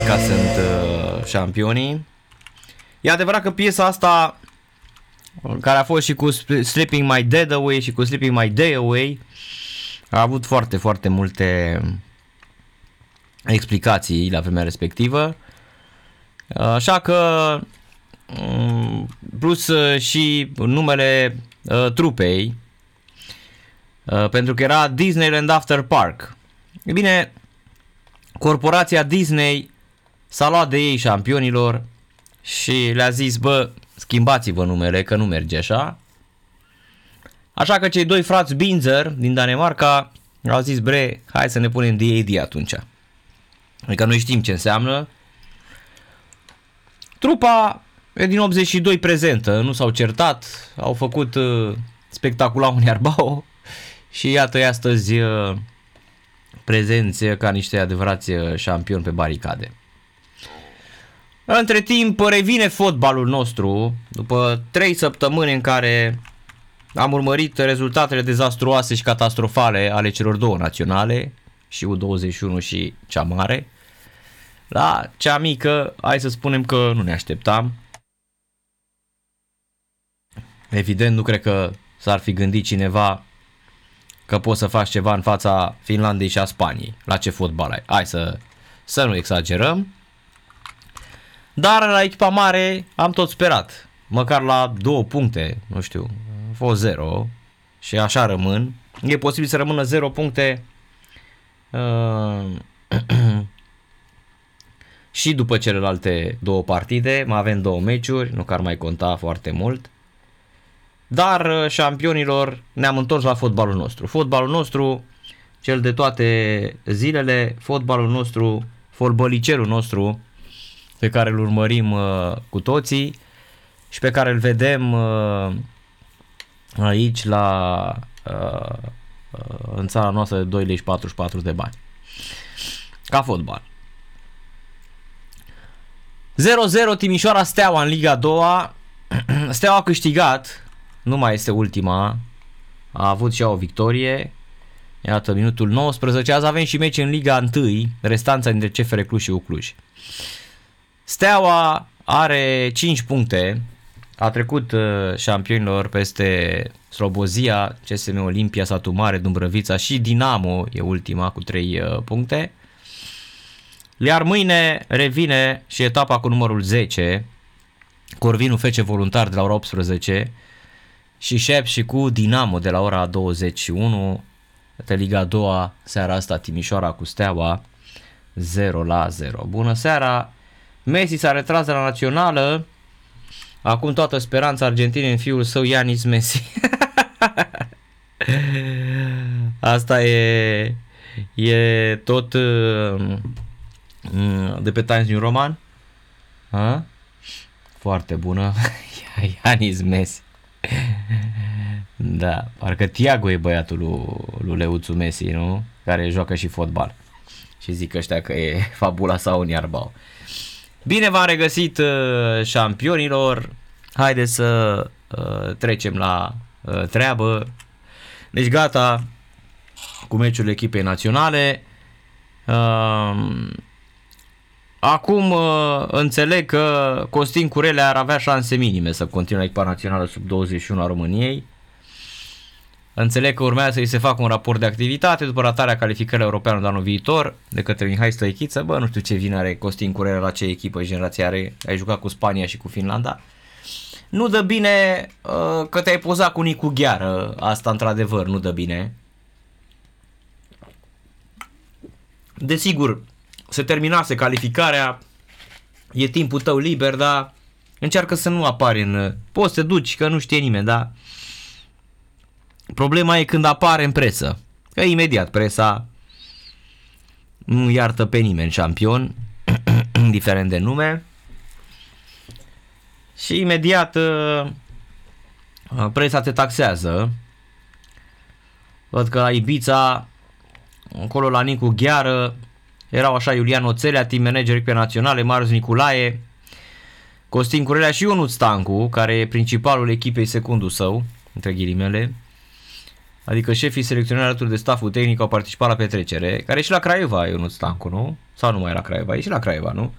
Ca sunt șampionii. E adevărat că piesa asta, care a fost și cu Sleeping My Dead Away și cu Sleeping My Day Away, a avut foarte, foarte multe explicații la vremea respectivă. Așa că plus și numele trupei, pentru că era Disneyland After Park. E bine, corporația Disney s-a luat de ei șampionilor și le-a zis, bă, schimbați-vă numele că nu merge așa. Așa că cei doi frați Binzer din Danemarca au zis, bre, hai să ne punem DAD atunci. Adică noi știm ce înseamnă. Trupa e din 82 prezentă, nu s-au certat, au făcut spectacula un Iarbao și iată-i astăzi prezenți ca niște adevărați șampioni pe baricade. Între timp revine fotbalul nostru după 3 săptămâni în care am urmărit rezultatele dezastruoase și catastrofale ale celor două naționale, și U21 și cea mare. La cea mică, hai să spunem că nu ne așteptam. Evident, nu cred că s-ar fi gândit cineva că poți să faci ceva în fața Finlandei și a Spaniei. La ce fotbal ai? Hai să nu exagerăm. Dar la echipa mare am tot sperat. Măcar la 2 puncte, nu știu, a fost 0 și așa rămân. E posibil să rămână 0 puncte și după celelalte 2 partide. Mai avem 2 meciuri, nu că ar mai conta foarte mult. Dar șampionilor, ne-am întors la fotbalul nostru. Fotbalul nostru, cel de toate zilele, fotbalul nostru, fotbalicerul nostru, pe care îl urmărim cu toții și pe care îl vedem aici în țara noastră de 2 lei 44 de bani. Ca fotbal. 0-0 Timișoara Steaua în Liga 2. Steaua a câștigat, nu mai este ultima, a avut și ea o victorie. Iată minutul 19. Azi avem și meci în Liga 1, restanța dintre CFR Cluj și Ucluj. Steaua are 5 puncte, a trecut șampionilor peste Slobozia, CSM Olimpia, Satu Mare, Dumbrăvița și Dinamo e ultima cu 3 puncte. Iar mâine revine și etapa cu numărul 10, Corvinu FC Voluntar de la ora 18 și Șep și cu Dinamo de la ora 21. Iată Liga a doua, seara asta Timișoara cu Steaua 0-0. Bună seara! Messi s-a retras de la națională. Acum toată speranța Argentinei în fiul său Ianis Messi. Asta e tot de pe Times New Roman. Ha? Foarte bună. Ianis Messi. Da, parcă Thiago e băiatul lui Leuțu Messi, nu? Care joacă și fotbal. Și zic ăștia că e fabula sau un Iarbao. Bine v-am regăsit, șampionilor. Haideți să trecem la treabă. Deci gata cu meciul echipei naționale. Acum înțeleg că Costin Curele ar avea șanse minime să continue echipa națională sub 21 a României. Înțeleg că urmează să-i se facă un raport de activitate după ratarea calificării europene de anul viitor de către Mihai Stăichiță. Bă, nu știu ce vină are Costin Curele, la ce echipă generație are. Ai jucat cu Spania și cu Finlanda. Nu dă bine că te-ai pozat cu Nicu Gheară. Asta într-adevăr nu dă bine. Desigur, se terminase calificarea, e timpul tău liber, dar încearcă să nu apari în... Poți să te duci, că nu știe nimeni, da? Problema e când apare în presă. Că imediat presa nu iartă pe nimeni șampion, indiferent de nume. Și imediat presa te taxează. Văd că la Ibița, acolo la Nicu Gheară, erau așa Iulian Oțelea, team manager pe naționale, Marius Niculae, Costin Curelea și Ionut Stancu, care e principalul echipei, secundul său, între ghilimele. Adică șefii selecționări alături de stafful tehnic au participat la petrecere, care e și la Craiova, Ionut Stancu, nu? Sau nu mai e la Craiova? E și la Craiova, nu?